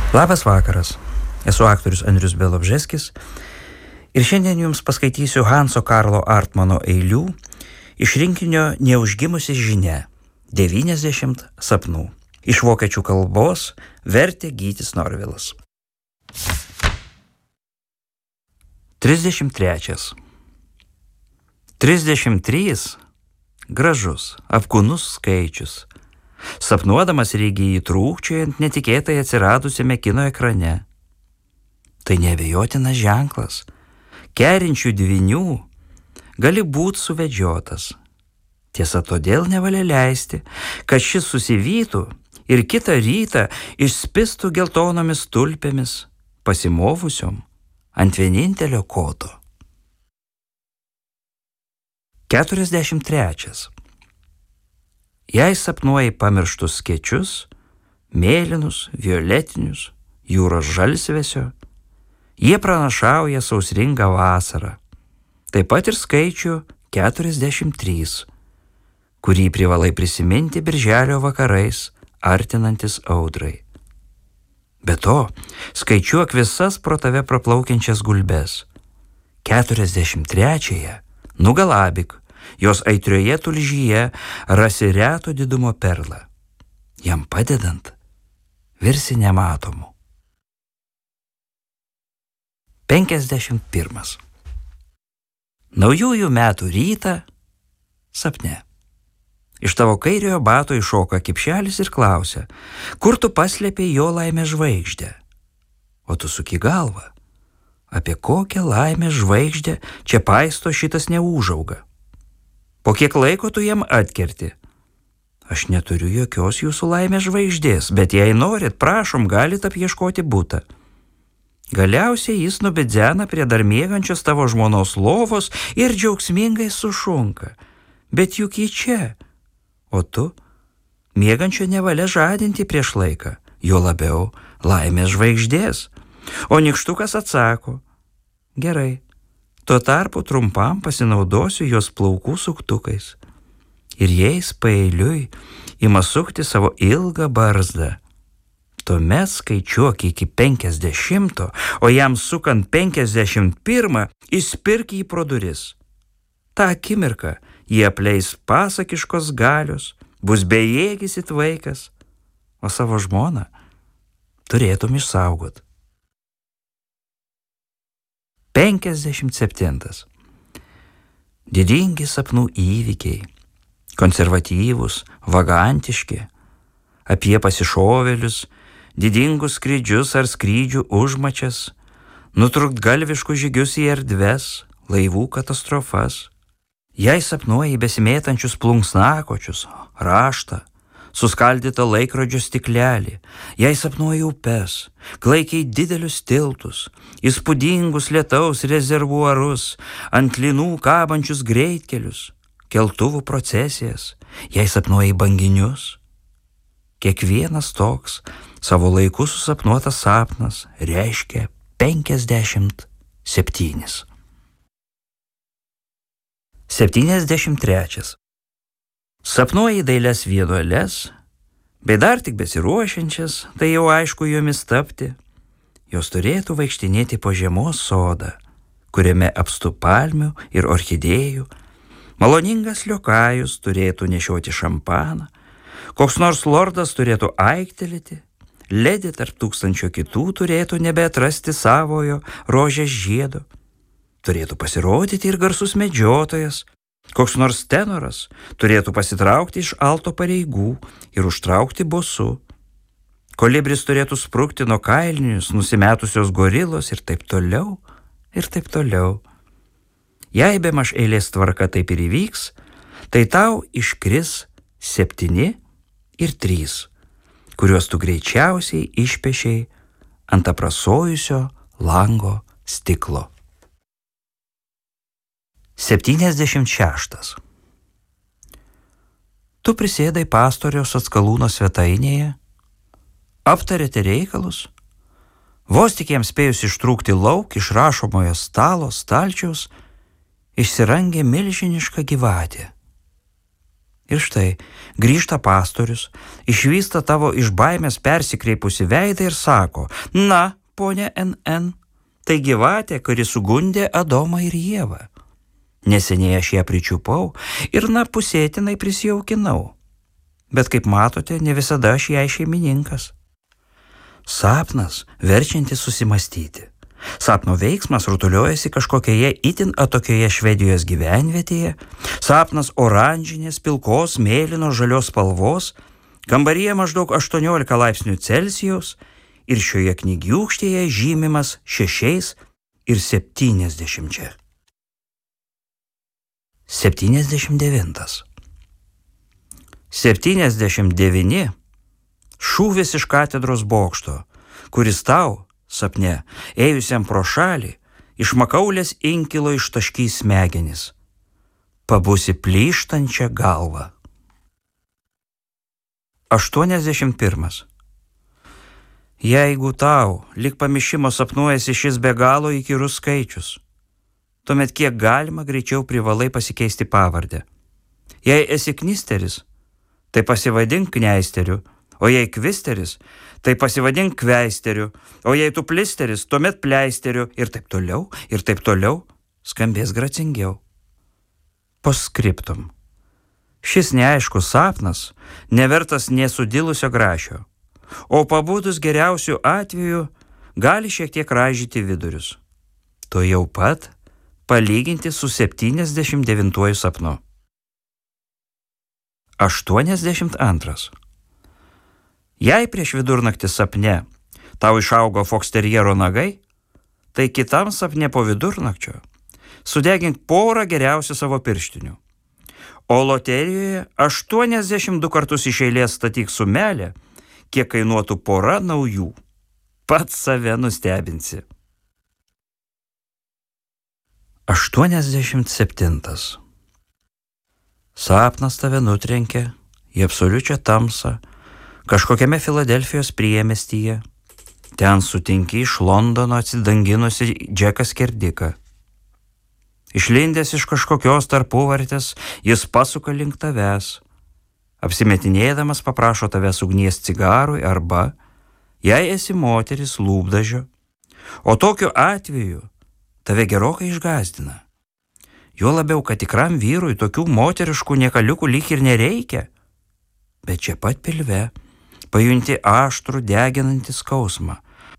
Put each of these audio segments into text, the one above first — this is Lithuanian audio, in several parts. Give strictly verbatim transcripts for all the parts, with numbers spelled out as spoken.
Labas vakaras, esu aktorius Andrius Bialobžeskis ir šiandien jums paskaitysiu Hanso Karlo Artmano eilių iš rinkinio Neužgimusi žinia – devyniasdešimt sapnų. Iš vokiečių kalbos vertė Gytis Norvilas. trisdešimt trečias. trisdešimt trys – gražus, apkūnus skaičius. Sapnuodamas regi jį trūkčiojant netikėtai atsiradusiame kino ekrane. Tai neabejotinas ženklas. Kerinčių dvynių gali būt suvedžiotas. Tiesa, todėl nevalia leisti, kad šis susivytų ir kitą rytą išspistų geltonomis tulpėmis, pasimovusiom ant vienintelio koto. keturiasdešimt trečias. Jei sapnuoji pamirštus skėčius, mėlynus, violetinius, jūros žalsvesio, jie pranašauja sausringą vasarą. Taip pat ir skaičių keturiasdešimt trys, kurį privalai prisiminti birželio vakarais, artinantis audrai. Be to, skaičiuok visas pro tave praplaukiančias gulbes. keturiasdešimt trečiąją nugalabik, jos aitrioje tulžyje rasi reto didumo perlą. Jam padedant, virsi nematomu. penkiasdešimt pirmas. Naujųjų metų rytą sapne. Iš tavo kairiojo bato iššoka kipšelis ir klausia, kur tu paslėpei jo laimės žvaigždę. O tu suki galvą. Apie kokią laimės žvaigždę čia paisto šitas neūžauga. Po kiek laiko tu jam atkerti. Aš neturiu jokios jūsų laimės žvaigždės, bet jei norit, prašom, galit apieškoti butą. Galiausiai jis nubidzena prie dar miegančios tavo žmonos lovos ir džiaugsmingai sušunka. Bet juk jį čia. O tu, miegančio nevalia žadinti prieš laiką, jo labiau laimės žvaigždės. O nykštukas atsako, gerai, tuo tarpu trumpam pasinaudosiu jos plaukų suktukais. Ir jais paeiliui ima sukti savo ilgą barzdą. Tuomet skaičiuok iki penkiasdešimto, o jam sukant penkiasdešimt pirmą, įspirk jį pro duris. Ta akimirka jie apleis pasakiškos galios, bus bejėgis it vaikas, o savo žmoną turėtum išsaugot. penkiasdešimt septintas. Didingi sapnų įvykiai, konservatyvūs, vagantiški, apie pasišovėlius, didingus skrydžius ar skrydžių užmačias, nutrūktgalviškus žygius į erdves, laivų katastrofas. Jei sapnuoji besimėtančius plunksnakočius, raštą, suskaldytą laikrodžio stiklelį, jei sapnuoji upes, klaikiai didelius tiltus, įspūdingus lietaus rezervuarus, ant linų kabančius greitkelius, keltuvų procesijas, jei sapnuoji banginius, kiekvienas toks savo laiku susapnuotas sapnas reiškia penkiasdešimt septynis. septyniasdešimt trečias. Sapnuoji dailias vienuoles, bei dar tik besiruošiančias, tai jau aišku jomis tapti. Jos turėtų vaikštinėti po žiemos sodą, kuriame apstu palmių ir orchidėjų. Maloningas liokajus turėtų nešioti šampaną, koks nors lordas turėtų aiktelėti, ledė tarp tūkstančio kitų turėtų nebeatrasti savojo rožės žiedo. Turėtų pasirodyti ir garsus medžiotojas, koks nors tenoras turėtų pasitraukti iš alto pareigų ir užtraukti bosu. Kolibris turėtų sprukti nuo kailinius nusimetusios gorilos ir taip toliau, ir taip toliau. Jei bemaž eilės tvarka taip ir įvyks, tai tau iškris septyni ir trys, kuriuos tu greičiausiai išpešiai ant aprasojusio lango stiklo. septyniasdešimt šeštas. Tu prisėdai pastoriaus Atskalūno svetainėje, aptarėte reikalus, vos tik jiems spėjus ištrūkti lauk iš rašomojo stalo stalčiaus, išsirangė milžiniška gyvatė. Ir štai, grįžta pastorius, išvysta tavo iš baimės persikreipusi veidą ir sako, na, ponia N N, tai gyvatė, kuri sugundė Adomą ir Ievą. Neseniai aš ją pričiupau ir na pusėtinai prisijaukinau. Bet kaip matote, ne visada aš jai šeimininkas. Sapnas verčiantis susimastyti. Sapno veiksmas rutuliojasi kažkokioje itin atokioje Švedijos gyvenvietėje, sapnas oranžinės, pilkos, mėlynos, žalios spalvos, kambaryje maždaug aštuoniolika laipsnių Celsijaus ir šioje knygiūkštėje žymimas šešiais ir septyniasdešimčia. septyniasdešimt devintas. septyniasdešimt devyni šūvis iš katedros bokšto, kuris tau, sapne, ėjusiam pro šalį, iš makaulės inkilo ištaškys smegenis. Pabusi plyštančią galvą. aštuoniasdešimt pirmas. Jeigu tau, lyg pamišimo sapnuojasi šis be galo įkyrus skaičius, tuomet kiek galima greičiau privalai pasikeisti pavardę. Jei esi knisteris, tai pasivadink kneisteriu, o jei kvisteris, tai pasivadink kveisteriu, o jei tu plisteris, tuomet pleisteriu ir taip toliau, ir taip toliau, skambės gracingiau. Postscriptum. Šis neaiškus sapnas nevertas nesudilusio grašio, o pabudus geriausių atveju gali šiek tiek raižyti vidurius. To jau pat palyginti su septyniasdešimt devintuoju sapnu. aštuoniasdešimt antras. Jei prieš vidurnaktį sapne tau išaugo foksterjero nagai, tai kitam sapne po vidurnakčio sudegink porą geriausių savo pirštinių. O loterijoje aštuoniasdešimt du kartus iš eilės statyk sumelę, kiek kainuotų pora naujų. Pats save nustebinsi. aštuoniasdešimt septintas. Sapnas tave nutrenkia į absoliučią tamsą kažkokiame Filadelfijos priemiestyje. Ten sutinki iš Londono atsidanginusi Džeką Skerdiką. Išlindęs iš kažkokios tarpuvartės, jis pasuka link tavęs. Apsimetinėdamas paprašo tavęs ugnies cigarui arba, jei esi moteris, lūpdažio. O tokiu atveju tave gerokai išgąsdina. Jo labiau, kad tikram vyrui tokių moteriškų niekaliukų lyg ir nereikia. Bet čia pat pilve pajunti aštrų deginantį skausmą.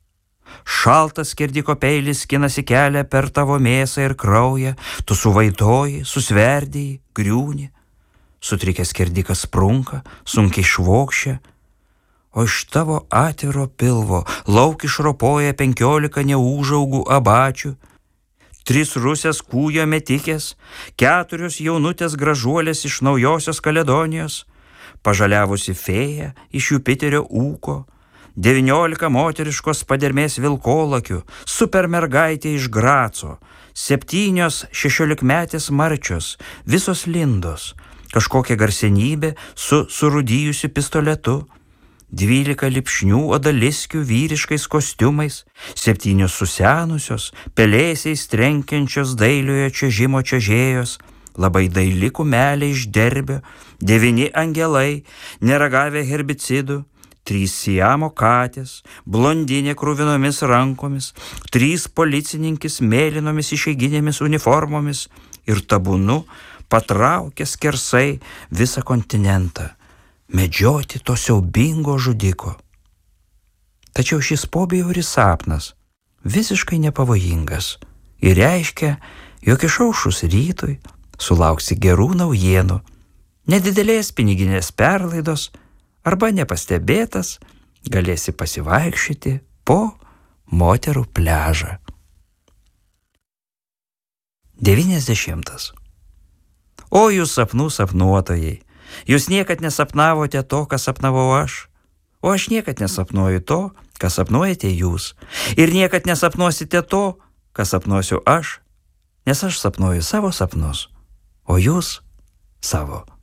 Šaltas Skerdiko peilis skinasi kelią per tavo mėsą ir kraują, tu suvaitoji, susverdėjai, griūni. Sutrikęs Skerdikas sprunka, sunkiai švokščia, o iš tavo atviro pilvo lauk išropoja penkiolika neūžaugų abačių, tris rusės kūjo metikės, keturios jaunutės gražuolės iš Naujosios Kaledonijos, pažaliavusi fėja iš Jupiterio ūko, devyniolika moteriškos padermės vilkolakių, supermergaitė iš Graco, septynios šešiolikmetės marčios, visos lindos, kažkokia garsenybė su surūdijusiu pistoletu, dvylika lipšnių odaliskių vyriškais kostiumais, septynios susenusios, pelėsiais trenkiančios dailiojo čiuožimo čiuožėjos, labai daili kumelė iš Derbio, devyni angelai, neragavę herbicidų, trys Siamo katės, blondinė kruvinomis rankomis, trys policininkis mėlynomis išeiginėmis uniformomis ir tabūnu patraukė skersai visą kontinentą, medžioti to siaubingo žudiko. Tačiau šis pobjauris sapnas visiškai nepavojingas ir reiškia, jog išaušus rytui sulauksi gerų naujienų, nedidelės piniginės perlaidos arba nepastebėtas galėsi pasivaikščioti po moterų pliažą. devyniasdešimtas. O jūs sapnų sapnuotojai, jūs niekad nesapnavote to, ką sapnavau aš, o aš niekad nesapnuoju to, ką sapnuojate jūs, ir niekad nesapnuosite to, ką sapnuosiu aš, nes aš sapnuoju savo sapnus, o jūs savo.